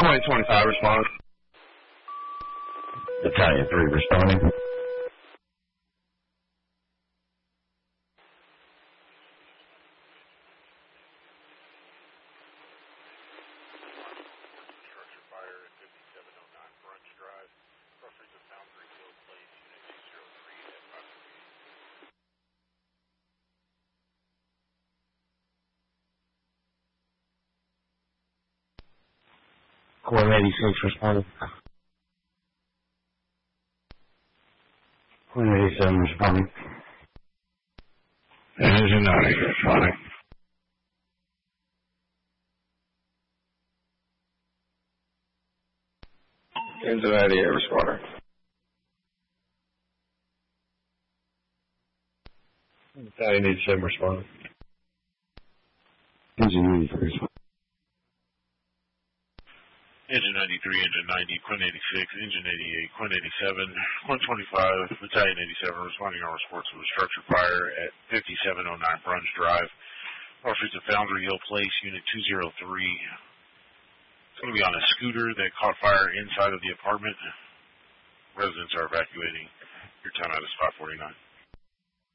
2025 response. Battalion 3 responding. Structure fire at 5709 Brunch Drive. Reference of Foundry Hill Place, Unit 203 at 538. Core 86 responding. Core 87 responding. Engine 90 responding. Engine 98 responding. Battalion 87 responding. Engine 93 responding. Engine 93, Engine 90, Quinn 86, Engine 88, Quinn 87, Quinn 25, Battalion 87 responding on reports of a structure fire at 5709 Brunch Drive. Reference of Foundry Hill Place, Unit 203. It's going to be on a scooter that caught fire inside of the apartment. Residents are evacuating. Your timeout is 5:49.